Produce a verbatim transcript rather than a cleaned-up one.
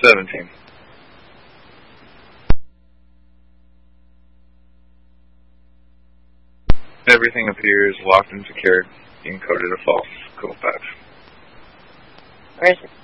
seventeen. Everything appears locked and secured, encoded a false code five. Where is it?